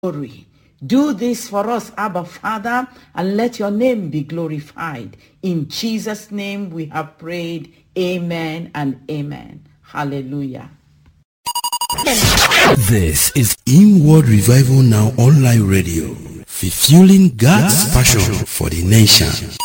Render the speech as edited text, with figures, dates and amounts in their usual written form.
glory. Do this for us, Abba Father, and let your name be glorified. In Jesus' name we have prayed. Amen and amen. Hallelujah. This is Inward Revival Now Online Radio, fulfilling God's passion for the nation.